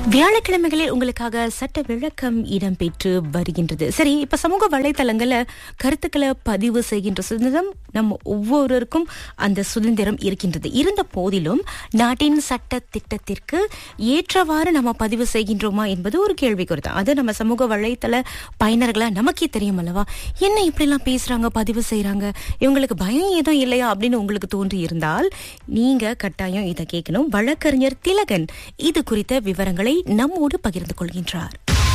வியாழக்கிழமைகளில் உங்களுக்காக சட்ட விளக்கம் இடம்பெற்று வருகின்றது. சரி, இப்ப சமூக வலைதளங்கள்ல கருத்துக்களை பதிவு செய்கின்ற சுதந்திரம் நம்ம ஒவ்வொருவருக்கும் அந்த சுதந்திரம் இருக்கின்றது. இருந்த போதிலும் நாட்டின் சட்ட திட்டத்திற்கு ஏற்றவாறு நம்ம பதிவு செய்கின்றோமா என்பது ஒரு கேள்விக்குறி தான். அது நம்ம சமூக வலைதள பயனர்களா நமக்கே தெரியும் அல்லவா, என்ன இப்படி எல்லாம் பேசுறாங்க, பதிவு செய்யறாங்க, இவங்களுக்கு பயம் ஏதோ இல்லையா அப்படின்னு உங்களுக்கு தோன்றி இருந்தால் நீங்க கட்டாயம் இதை கேட்கணும். வழக்கறிஞர் திலகன் இது குறித்த விவரங்களை நம்மோடு பகிர்ந்து கொள்கின்றார்.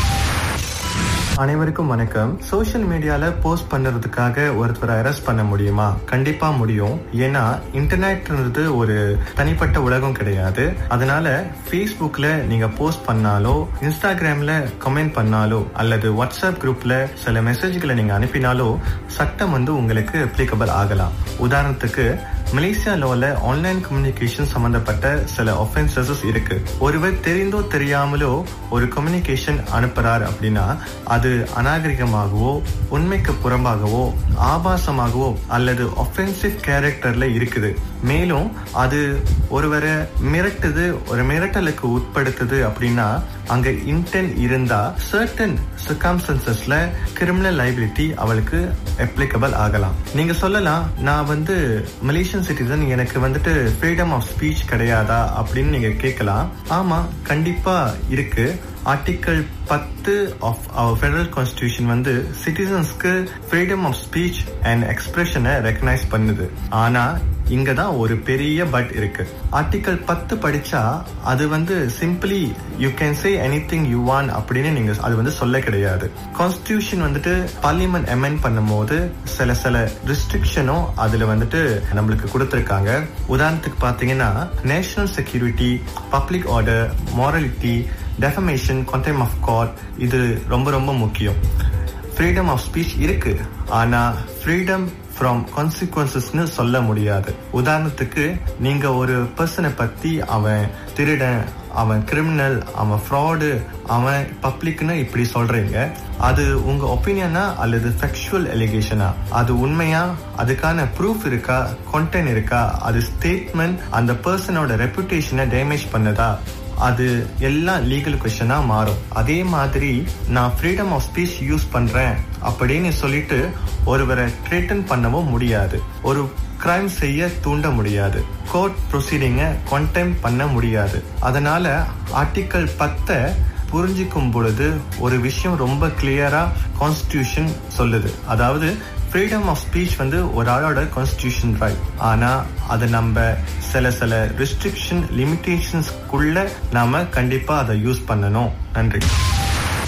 அனைவருக்கும் வணக்கம். சோஷியல் மீடியால போஸ்ட் பண்றதுக்காக ஒருத்தரை அரெஸ்ட் பண்ண முடியுமா? கண்டிப்பா முடியும். ஏன்னா இன்டர்நெட்ன்றது ஒரு தனிப்பட்ட உலகம் கிடையாது. அதனால ஃபேஸ்புக்ல நீங்க போஸ்ட் பண்ணாலோ, இன்ஸ்டாகிராம்ல கமெண்ட் பண்ணாலோ, அல்லது வாட்ஸ்அப் குரூப்ல சில மெசேஜ்களை நீங்க அனுப்பினாலோ சட்டம் உங்களுக்கு அப்ளிகபிள் ஆகலாம். உதாரணத்துக்கு மலேசியா லோல ஆன்லைன் கம்யூனிகேஷன் சம்பந்தப்பட்ட சில ஒஃபென்சஸ் இருக்கு. ஒருவர் தெரிந்தோ தெரியாமலோ ஒரு கம்யூனிகேஷன் அனுப்புறார் அப்படின்னா அது அநாகரிகமாகவோ, உண்மைக்கு புறம்பாகவோ, ஆபாசமாகவோ அல்லது ஒஃபென்சிவ் கேரக்டர்ல இருக்குது. மேலும் அது ஒருவரை மிரட்டுது, ஒரு மிரட்டலுக்கு உட்படுத்துது அப்படின்னா அங்க இன்டென்ட் இருந்தா சர்டன் சர்க்கம்ஸ்டன்சஸ்ல கிரிமினல் லைபிலிட்டி அவளுக்கு அப்ளிகபிள் ஆகலாம். நீங்க சொல்லலாம், நான் மலேசியன் சிட்டிசன், எனக்கு ஃப்ரீடம் ஆஃப் ஸ்பீச் கிடையாதா அப்படின்னு நீங்க கேட்கலாம். ஆமா, கண்டிப்பா இருக்கு. Article 10 of our federal constitution சிட்டிசன்ஸ்க்கு freedom of speech and எக்ஸ்பிரஷனை ரெகனைஸ் பண்ணுது. ஆனா இங்கதான் ஒரு பெரிய பட் இருக்கு. ஆர்டிகிள் 10 படிச்சா அது simply you can say anything you want அப்படின்னு நீங்க அது சொல்ல கிடையாது. கான்ஸ்டிடியூஷன் பார்லிமெண்ட் அமெண்ட் பண்ணும் போது சில ரெஸ்ட்ரிக்ஷனும் அதுல நம்மளுக்கு கொடுத்திருக்காங்க. உதாரணத்துக்கு பாத்தீங்கன்னா national security, public order, morality, defamation, contempt of court, இது ரொம்ப ரொம்ப முக்கியம். ஃப்ரீடம் ஆஃப் ஸ்பீச் இருக்கு, ஆனா ஃப்ரீடம் ஃப்ரம் கான்சிக்வன்சஸ்னு சொல்ல முடியாது. உதாரணத்துக்கு நீங்க ஒரு பர்சனை பத்தி அவன் திருடன், அவன் கிரிமினல், அவன் ஃப்ராடு, அவன் பப்ளிக்னு இப்படி சொல்றீங்க. அது உங்க ஒப்பீனியனா அல்லது ஃபேக்சுவல் எலிகேஷனா? அது உண்மையா? அதுக்கான ப்ரூஃப் இருக்கா? கண்டென்ட் இருக்கா? அது ஸ்டேட்மெண்ட் அந்த பர்சனோட ரெப்புடேஷனை டேமேஜ் பண்ணதா? அது எல்லாம் லீகல் கொஸ்டினா மாறும். அதே மாதிரி நான் ஃப்ரீடம் ஆஃப் ஸ்பீச் யூஸ் பண்றேன் அப்படின்னு சொல்லிட்டு ஒருவரை த்ரெட்டன் பண்ணவும் முடியாது. ஒரு கிரைம் செய்ய தூண்ட முடியாது. கோர்ட் ப்ரொசீடிங்கை கண்டெம்ட் பண்ண முடியாது. அதனால ஆர்டிகிள் 10 புரிஞ்சிக்கும் பொழுது ஒரு விஷயம் ரொம்ப கிளியரா கான்ஸ்டிடியூஷன் சொல்லுது. அதாவது ஃப்ரீடம் ஆஃப் ஸ்பீச் ஒரு ஆளோட கான்ஸ்டிடியூஷன் ரைட். ஆனா அது நம்ம சில ரெஸ்ட்ரிக்ஷன் லிமிடேஷன்ஸ்குள்ள நாம கண்டிப்பா அதை யூஸ் பண்ணணும். நன்றி.